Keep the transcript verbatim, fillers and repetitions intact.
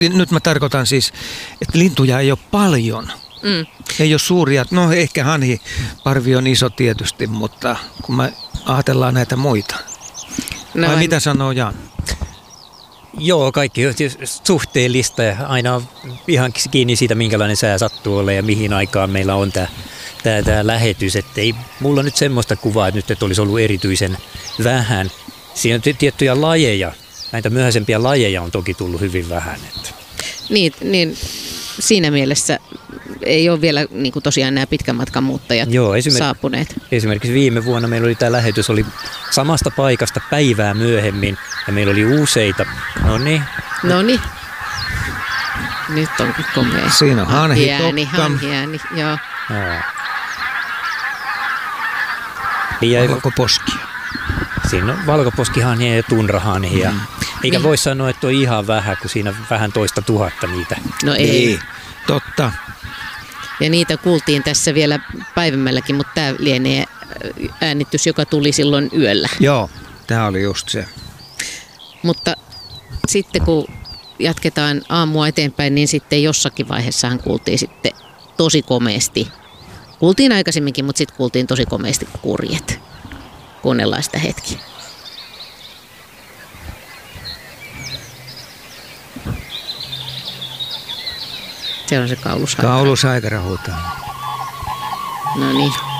Nyt mä tarkoitan siis, että lintuja ei ole paljon. Mm. Ei ole suuria, no ehkä hanhiparvi on iso tietysti, mutta kun me ajatellaan näitä muita. No, Vai en... mitä sanoo Jan? Joo, kaikki on suhteellista ja aina on ihan kiinni siitä, minkälainen sää sattuu olla ja mihin aikaan meillä on tämä, tämä, tämä lähetys. Että ei mulla on nyt semmoista kuvaa, että nyt että olisi ollut erityisen vähän. Siinä on tiettyjä lajeja, näitä myöhäisempiä lajeja on toki tullut hyvin vähän. Että. Niin, niin siinä mielessä ei ole vielä niin kuin tosiaan nämä pitkän matkan muuttajat Joo, saapuneet. Esimerkiksi viime vuonna meillä oli tämä lähetys, oli samasta paikasta päivää myöhemmin ja meillä oli useita. No niin. No niin. Nyt onkin komea. Siinä on hanhi, hanhiääni, hanhiääni, joo. joo. Valkoposkia. Siinä on valkoposkihanhia ja tunrahanhia. Mm. Eikä niin. voi sanoa, että on ihan vähän, kun siinä vähän toista tuhatta niitä. No ei. Niin. Totta. Ja niitä kuultiin tässä vielä päivämälläkin, mutta tämä lienee äänitys, joka tuli silloin yöllä. Joo, tämä oli just se. Mutta sitten kun jatketaan aamua eteenpäin, niin sitten jossakin vaiheessahan kuultiin sitten tosi komeasti. Kuultiin aikaisemminkin, mutta sitten kuultiin tosi komeasti kurjet. Kuunnellaan sitä hetki. Se on se kaulusaikara. Kaulusaikara huutaa. No niin.